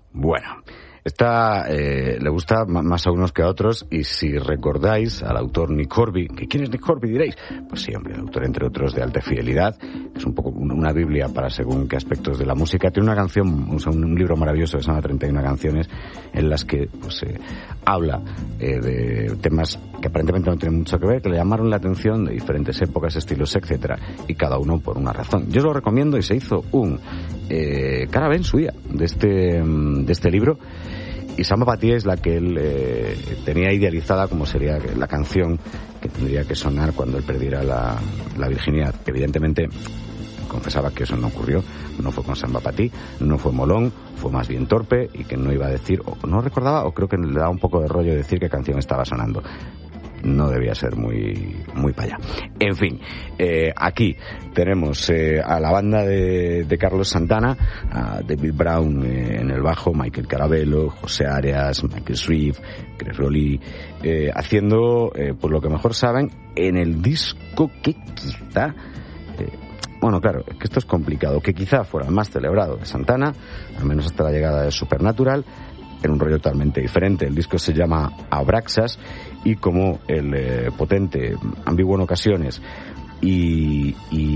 Bueno, esta le gusta más a unos que a otros, y si recordáis al autor Nick Horby, ¿que quién es Nick Horby diréis? Pues sí, hombre, el autor entre otros de Alta Fidelidad, que es un poco una biblia para según qué aspectos de la música. Tiene una canción, un libro maravilloso que se llama 31 canciones, en las que pues habla de temas que aparentemente no tienen mucho que ver, que le llamaron la atención de diferentes épocas, estilos, etcétera, y cada uno por una razón. Yo os lo recomiendo, y se hizo un cara B en su día de este libro. Y Samba Patí es la que él tenía idealizada como sería la canción que tendría que sonar cuando él perdiera la virginidad. Evidentemente, confesaba que eso no ocurrió, no fue con Samba Patí, no fue molón, fue más bien torpe, y que no iba a decir, o no recordaba, o creo que le daba un poco de rollo decir qué canción estaba sonando. No debía ser muy para allá. En fin, aquí tenemos a la banda de Carlos Santana, a David Brown en el bajo, Michael Carabello, José Arias, Michael Shreve, Greg Rowley, haciendo pues lo que mejor saben en el disco que quizá... bueno, claro, que esto es complicado, que quizá fuera el más celebrado de Santana, al menos hasta la llegada de Supernatural, en un rollo totalmente diferente. El disco se llama Abraxas, y como el potente, ambiguo en ocasiones y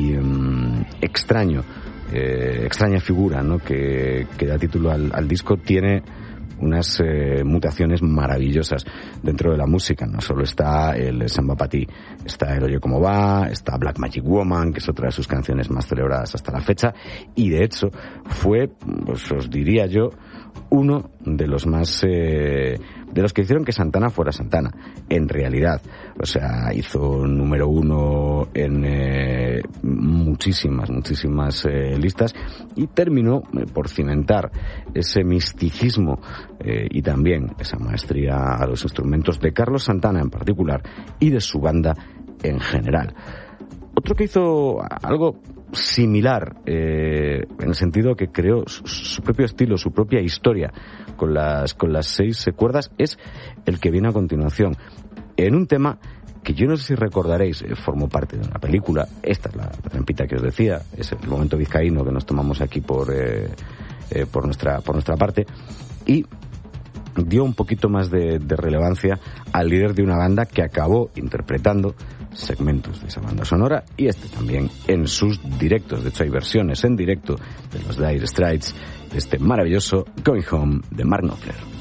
extraña figura, ¿no?, que da título al disco, tiene unas mutaciones maravillosas dentro de la música. No solo está el Samba Patí, está El Oye Cómo Va, está Black Magic Woman, que es otra de sus canciones más celebradas hasta la fecha, y de hecho fue, pues os diría yo, uno de los más de los que hicieron que Santana fuera Santana, en realidad. O sea, hizo número 1 en muchísimas listas, y terminó por cimentar ese misticismo y también esa maestría a los instrumentos de Carlos Santana en particular y de su banda en general. Otro que hizo algo similar, en el sentido que creó su propio estilo, su propia historia con las 6 cuerdas, es el que viene a continuación, en un tema que yo no sé si recordaréis, formó parte de una película. Esta es la trampita que os decía, es el momento vizcaíno que nos tomamos aquí por nuestra parte, y dio un poquito más de relevancia al líder de una banda que acabó interpretando segmentos de esa banda sonora, y también en sus directos. De hecho, hay versiones en directo de los Dire Straits de este maravilloso Going Home de Mark Knopfler.